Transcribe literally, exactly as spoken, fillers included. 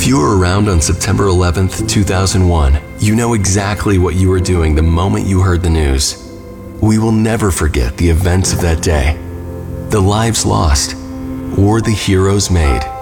If you were around on September eleventh, two thousand one, you know exactly what you were doing the moment you heard the news. We will never forget the events of that day, the lives lost, or the heroes made.